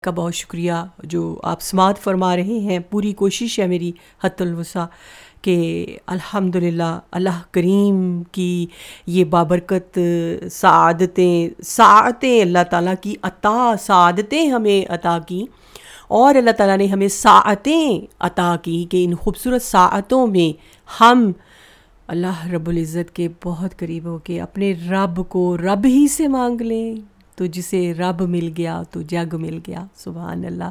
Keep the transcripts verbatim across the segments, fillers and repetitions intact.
کا بہت شکریہ جو آپ سماعت فرما رہے ہیں. پوری کوشش ہے میری حتی الوسع کہ الحمدللہ اللہ کریم کی یہ بابرکت سعادتیں ساعتیں اللہ تعالیٰ کی عطا سعادتیں ہمیں عطا کی، اور اللہ تعالیٰ نے ہمیں ساعتیں عطا کی کہ ان خوبصورت ساعتوں میں ہم اللہ رب العزت کے بہت قریب ہو کے اپنے رب کو رب ہی سے مانگ لیں. تو جسے رب مل گیا تو جگ مل گیا. سبحان اللہ.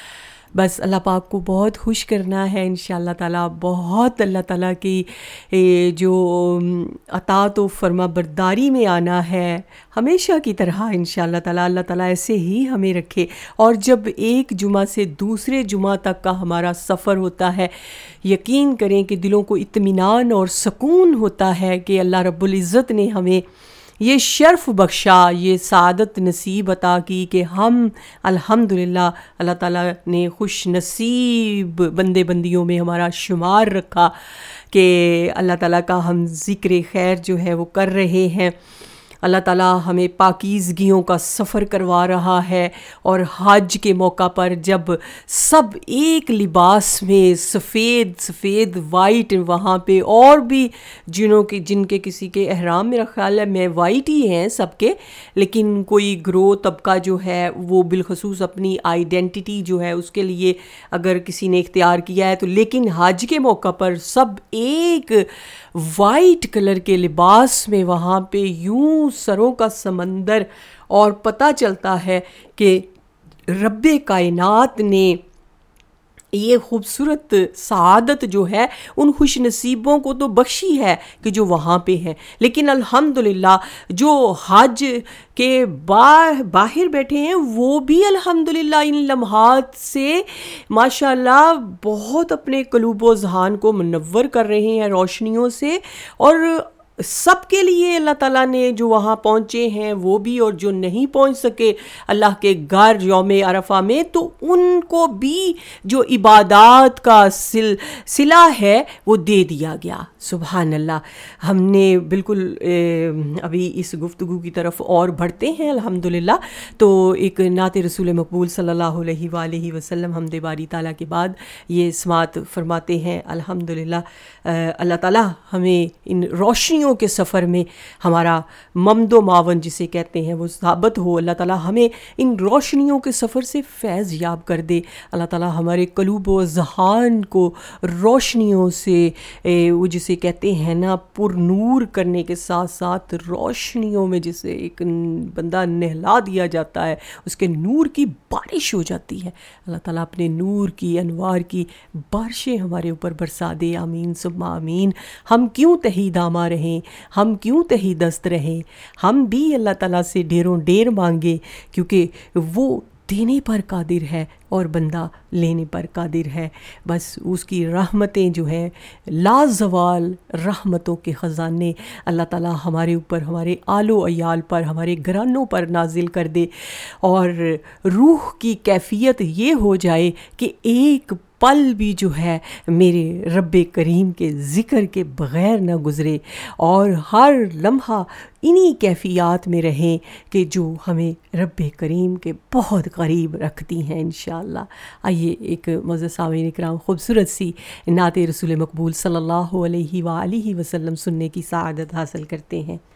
بس اللہ پاک کو بہت خوش کرنا ہے انشاءاللہ تعالیٰ. بہت اللہ تعالیٰ کی جو اطاعت و فرما برداری میں آنا ہے ہمیشہ کی طرح انشاءاللہ تعالیٰ. اللہ تعالیٰ ایسے ہی ہمیں رکھے. اور جب ایک جمعہ سے دوسرے جمعہ تک کا ہمارا سفر ہوتا ہے، یقین کریں کہ دلوں کو اطمینان اور سکون ہوتا ہے کہ اللہ رب العزت نے ہمیں یہ شرف بخشا، یہ سعادت نصیب عطا کی کہ ہم الحمدللہ اللہ تعالیٰ نے خوش نصیب بندے بندیوں میں ہمارا شمار رکھا کہ اللہ تعالیٰ کا ہم ذکر خیر جو ہے وہ کر رہے ہیں. اللہ تعالیٰ ہمیں پاکیزگیوں کا سفر کروا رہا ہے، اور حج کے موقع پر جب سب ایک لباس میں سفید سفید وائٹ، وہاں پہ اور بھی جنوں کے جن کے کسی کے احرام میرا خیال ہے میں وائٹ ہی ہیں سب کے، لیکن کوئی گروہ طبقہ جو ہے وہ بالخصوص اپنی آئیڈینٹی جو ہے اس کے لیے اگر کسی نے اختیار کیا ہے تو، لیکن حج کے موقع پر سب ایک وائٹ کلر کے لباس میں وہاں پہ یوں سروں کا سمندر، اور پتہ چلتا ہے کہ رب کائنات نے یہ خوبصورت سعادت جو ہے ان خوش نصیبوں کو تو بخشی ہے کہ جو وہاں پہ ہیں، لیکن الحمدللہ جو حج کے باہر بیٹھے ہیں وہ بھی الحمدللہ ان لمحات سے ماشاءاللہ بہت اپنے قلوب و ذہان کو منور کر رہے ہیں روشنیوں سے. اور سب کے لیے اللہ تعالیٰ نے جو وہاں پہنچے ہیں وہ بھی، اور جو نہیں پہنچ سکے اللہ کے گھر یوم عرفہ میں، تو ان کو بھی جو عبادات کا سل صلہ ہے وہ دے دیا گیا. سبحان اللہ. ہم نے بالکل ابھی اس گفتگو کی طرف اور بڑھتے ہیں الحمدللہ. تو ایک نعت رسول مقبول صلی اللہ علیہ وآلہ وسلم حمد باری تعالیٰ کے بعد یہ سماعت فرماتے ہیں الحمدللہ. اللہ تعالیٰ ہمیں ان روشنیوں کے سفر میں ہمارا ممد و معاون جسے کہتے ہیں وہ ثابت ہو. اللہ تعالیٰ ہمیں ان روشنیوں کے سفر سے فیض یاب کر دے. اللہ تعالیٰ ہمارے قلوب و ذہان کو روشنیوں سے وہ جسے کہتے ہیں نا پر نور کرنے کے ساتھ ساتھ روشنیوں میں جسے ایک بندہ نہلا دیا جاتا ہے اس کے نور کی بارش ہو جاتی ہے. اللہ تعالیٰ اپنے نور کی انوار کی بارشیں ہمارے اوپر برسا دے. آمین ثم آمین. ہم کیوں تہی دامہ رہیں، ہم کیوں تہی دست رہیں، ہم بھی اللہ تعالیٰ سے ڈیروں ڈیر مانگے، کیونکہ وہ دینے پر قادر ہے اور بندہ لینے پر قادر ہے. بس اس کی رحمتیں جو ہیں لازوال رحمتوں کے خزانے اللہ تعالیٰ ہمارے اوپر، ہمارے آل و عیال پر، ہمارے گھرانوں پر نازل کر دے، اور روح کی کیفیت یہ ہو جائے کہ ایک پل بھی جو ہے میرے رب کریم کے ذکر کے بغیر نہ گزرے، اور ہر لمحہ انہی کیفیات میں رہیں کہ جو ہمیں رب کریم کے بہت قریب رکھتی ہیں انشاءاللہ. آئیے ایک معزز سامعین کرام خوبصورت سی نعت رسول مقبول صلی اللہ علیہ وآلہ وسلم سننے کی سعادت حاصل کرتے ہیں.